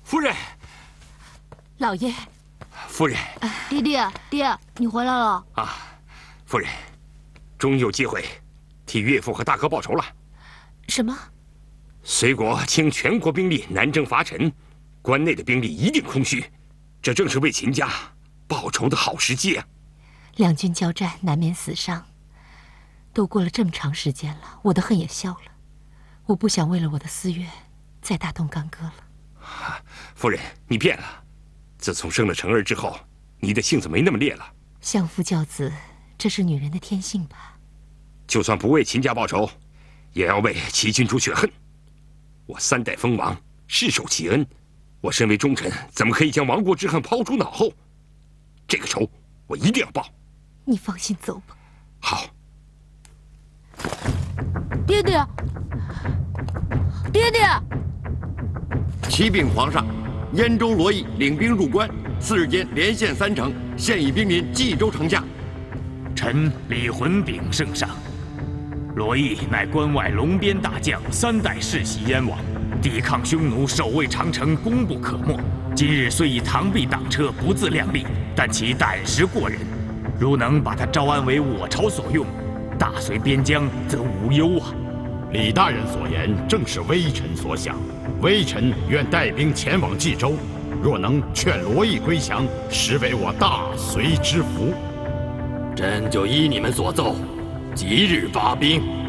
夫人， 老爷， 夫人， 爹爹，爹，你回来了啊！夫人，终于有机会替岳父和大哥报仇了。 什么？ 隋国倾全国兵力南征伐陈，关内的兵力一定空虚，这正是为秦家报仇的好时机啊！ 两军交战，难免死伤。都过了这么长时间了，我的恨也消了。我不想为了我的私怨再大动干戈了。 夫人，你变了。自从生了成儿之后，你的性子没那么烈了。 相夫教子，这是女人的天性吧？ 就算不为秦家报仇，也要为齐君主雪恨。我3代封王，世守其恩，我身为忠臣，怎么可以将亡国之恨抛诸脑后？这个仇我一定要报。 你放心走吧。 好。 爹爹，爹爹！ 启禀皇上，燕州罗毅领兵入关，4日间连线3城，现已兵临冀州城下。 臣李魂禀圣上，罗毅乃关外龙边大将，3代世袭燕王，抵抗匈奴，守卫长城，功不可没。今日虽以螳臂挡车，不自量力，但其胆识过人。如能把他招安为我朝所用，大隋边疆则无忧啊！ 李大人所言正是微臣所想，微臣愿带兵前往冀州，若能劝罗毅归降，实为我大隋之福。 朕就依你们所奏，即日发兵。